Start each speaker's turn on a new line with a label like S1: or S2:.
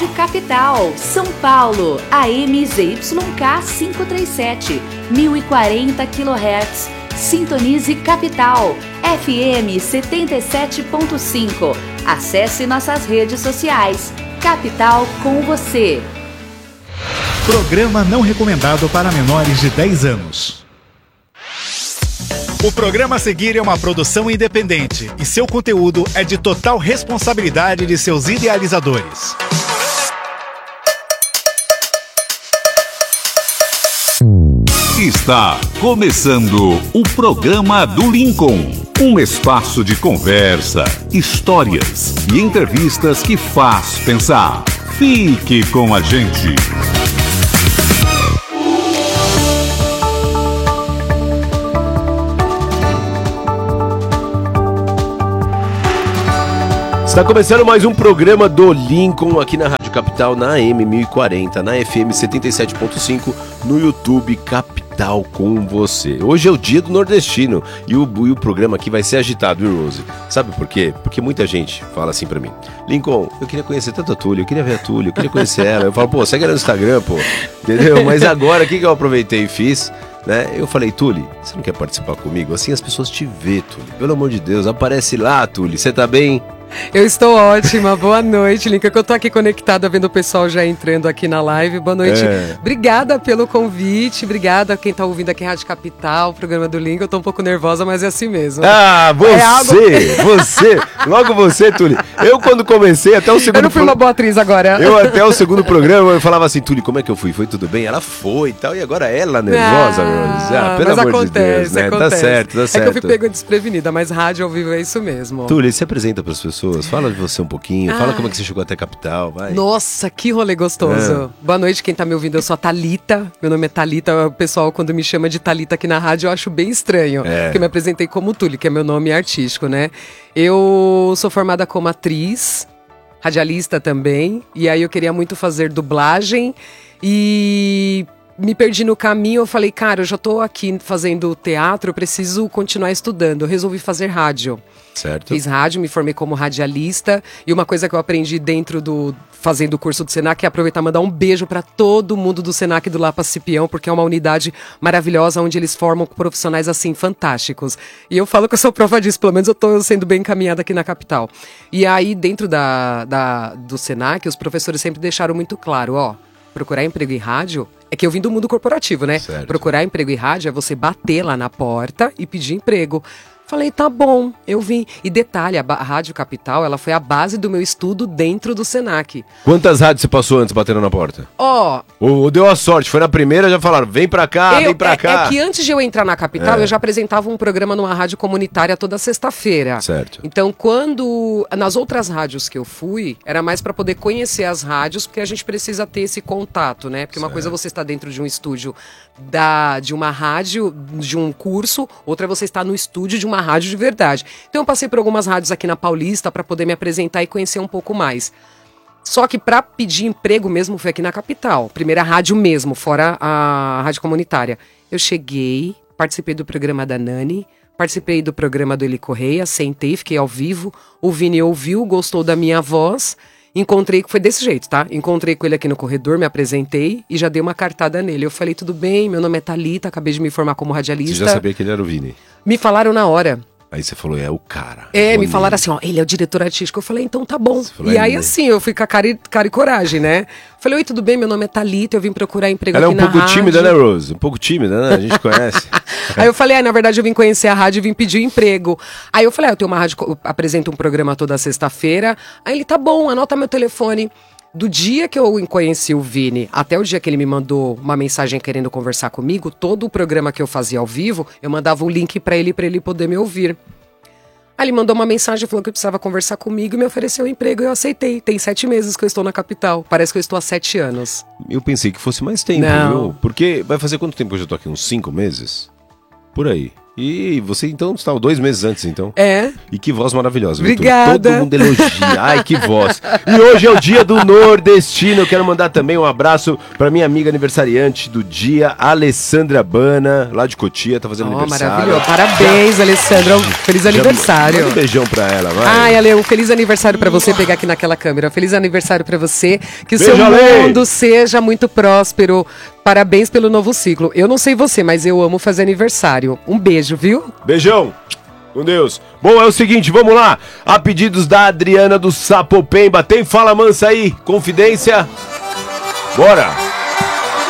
S1: Rádio Capital, São Paulo, AM ZYK 537, 1040 kHz. Sintonize Capital, FM 77.5. Acesse nossas redes sociais. Capital com você.
S2: Programa não recomendado para menores de 10 anos. O programa a seguir é uma produção independente e seu conteúdo é de total responsabilidade de seus idealizadores.
S3: Está começando o programa do Lincoln, um espaço de conversa, histórias e entrevistas que faz pensar. Fique com a gente.
S4: Está começando mais um programa do Lincoln aqui na Rádio Capital, na AM 1040, na FM 77.5, no YouTube Capital com você. Hoje é o dia do nordestino e o programa aqui vai ser agitado, viu, Rose? Sabe por quê? Porque muita gente fala assim pra mim: Lincoln, eu queria conhecer tanto a Túlia, eu queria ver a Túlia, eu queria conhecer ela. Eu falo, pô, segue ela no Instagram, pô, entendeu? Mas agora, o que eu aproveitei e fiz? Né? Eu falei, Túlia, você não quer participar comigo? Assim as pessoas te vê, Túlia. Pelo amor de Deus, aparece lá, Túlia. Você tá bem?
S5: Eu estou ótima, boa noite, Lincoln, que eu tô aqui conectada vendo o pessoal já entrando aqui na live, boa noite, Obrigada pelo convite, obrigada a quem tá ouvindo aqui em Rádio Capital, o programa do Lincoln, eu tô um pouco nervosa, mas é assim mesmo.
S4: Ah, logo você, Túlia, eu quando comecei até o segundo...
S5: Eu não fui uma boa atriz agora.
S4: Eu até o segundo programa, eu falava assim, Túlia, como é que eu fui? Foi tudo bem? Ela foi e tal, e agora ela nervosa, pelo amor de Deus, né? Acontece. Tá certo.
S5: É que eu fui pego desprevenida, mas rádio ao vivo é isso mesmo.
S4: Túlia, se apresenta pras pessoas. Fala de você um pouquinho, fala como é que você chegou até a capital, vai.
S5: Nossa, que rolê gostoso. Boa noite, quem tá me ouvindo, eu sou a Thalita, meu nome é Thalita, o pessoal quando me chama de Thalita aqui na rádio eu acho bem estranho, porque eu me apresentei como Túlia, que é meu nome artístico, né? Eu sou formada como atriz, radialista também, e aí eu queria muito fazer dublagem e... me perdi no caminho, eu falei, cara, eu já tô aqui fazendo teatro, eu preciso continuar estudando. Eu resolvi fazer rádio.
S4: Certo.
S5: Fiz rádio, me formei como radialista. E uma coisa que eu aprendi fazendo o curso do Senac é aproveitar e mandar um beijo para todo mundo do Senac do Lapa Cipião, porque é uma unidade maravilhosa onde eles formam profissionais assim fantásticos. E eu falo que eu sou prova disso, pelo menos eu tô sendo bem encaminhada aqui na capital. E aí, dentro do Senac, os professores sempre deixaram muito claro, procurar emprego em rádio é que eu vim do mundo corporativo, né?
S4: Certo.
S5: Procurar emprego em rádio é você bater lá na porta e pedir emprego. Falei, tá bom, eu vim. E detalhe, a Rádio Capital, ela foi a base do meu estudo dentro do Senac.
S4: Quantas rádios você passou antes batendo na porta? Ou deu a sorte, foi na primeira, já falaram, vem pra cá, vem pra cá.
S5: É que antes de eu entrar na Capital, eu já apresentava um programa numa rádio comunitária toda sexta-feira.
S4: Certo.
S5: Então, nas outras rádios que eu fui, era mais pra poder conhecer as rádios, porque a gente precisa ter esse contato, né? Porque uma coisa é você estar dentro de um estúdio de uma rádio, de um curso, outra é você estar no estúdio de uma rádio de verdade. Então eu passei por algumas rádios aqui na Paulista para poder me apresentar e conhecer um pouco mais. Só que para pedir emprego mesmo foi aqui na Capital. Primeira rádio mesmo, fora a rádio comunitária. Eu cheguei, participei do programa da Nani, participei do programa do Eli Correia, sentei, fiquei ao vivo. O Vini ouviu, gostou da minha voz. Encontrei, foi desse jeito, tá? Encontrei com ele aqui no corredor, me apresentei e já dei uma cartada nele. Eu falei, tudo bem, meu nome é Thalita, acabei de me formar como radialista.
S4: Você já sabia que ele era o Vini?
S5: Me falaram na hora.
S4: Aí você falou, é o cara.
S5: Me falaram assim, ele é o diretor artístico. Eu falei, então tá bom. Falou, e aí assim, eu fui com a cara e coragem, né? Falei, oi, tudo bem? Meu nome é Thalita, eu vim procurar emprego aqui na rádio. Ela é um pouco
S4: tímida, né, Rose? Um pouco tímida, né? A gente conhece.
S5: Aí eu falei, na verdade eu vim conhecer a rádio e vim pedir emprego. Aí eu falei, eu tenho uma rádio, eu apresento um programa toda sexta-feira. Aí ele, tá bom, anota meu telefone. Do dia que eu conheci o Vini até o dia que ele me mandou uma mensagem querendo conversar comigo, todo o programa que eu fazia ao vivo, eu mandava um link pra ele poder me ouvir. Aí ele mandou uma mensagem, falou que precisava conversar comigo e me ofereceu um emprego e eu aceitei. Tem 7 meses que eu estou na Capital. Parece que eu estou há 7 anos.
S4: Eu pensei que fosse mais tempo, viu? Porque vai fazer quanto tempo que eu já tô aqui? Uns 5 meses? Por aí. E você então estava 2 meses antes, então.
S5: É.
S4: E que voz maravilhosa.
S5: Obrigada.
S4: Todo mundo elogia. Ai, que voz. E hoje é o dia do nordestino. Eu quero mandar também um abraço para minha amiga aniversariante do dia, Alessandra Bana, lá de Cotia, tá fazendo aniversário.
S5: Maravilhoso. Parabéns, Alessandra. Feliz aniversário.
S4: Manda um beijão pra ela, vai.
S5: Ai, Ale, um feliz aniversário pra você, pegar aqui naquela câmera. Feliz aniversário pra você. Que o
S4: Beijo,
S5: seu
S4: Ale.
S5: mundo seja muito próspero. Parabéns pelo novo ciclo. Eu não sei você, mas eu amo fazer aniversário. Um beijo, viu?
S4: Beijão. Com Deus. Bom, é o seguinte, vamos lá. A pedidos da Adriana do Sapopemba. Tem Fala Mansa aí? Confidência? Bora.